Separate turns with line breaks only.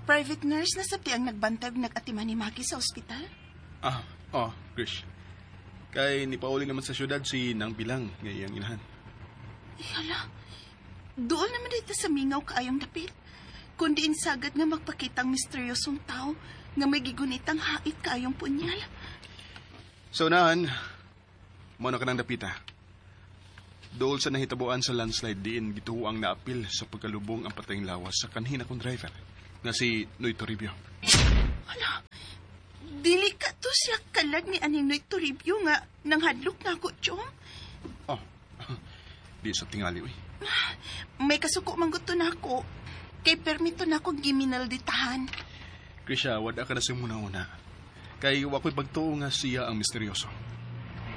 Private nurse na sabi ang nagbantay nag-atiman ni Maggie sa ospital?
Krish. Kay ni Pauli naman sa syudad si Nang Bilang ngayang inahan.
Hala, doon naman dito sa mingaw kaayong dapit. Kundi insagad nga magpakitang misteryosong tao nga may gigunitang hait kaayong punyal.
So naan, mo na ka ng dapita. Dool sa nahitabuan sa landslide diin gituang naapil sa pagkalubong ang patayng lawas sa kanhin akong driver nga si Noy Toribio.
Hala, dili ka to siya kalag ni aning Noy Toribio nga nanghadlok na ako, Chong.
Di sa tingali, uy.
May kasuko man gusto na ako. Kay permito na akong giminalditahan.
Krisha, wada ka na siya muna-una. Kay wako'y pagtuo nga siya ang misteryoso.